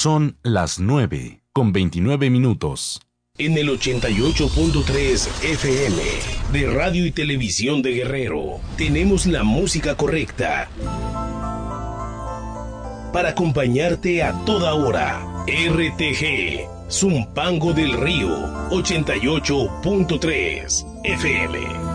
Son las 9:29. En el 88.3 FM de Radio y Televisión de Guerrero tenemos la música correcta para acompañarte a toda hora. RTG, Zumpango del Río, 88.3 FM.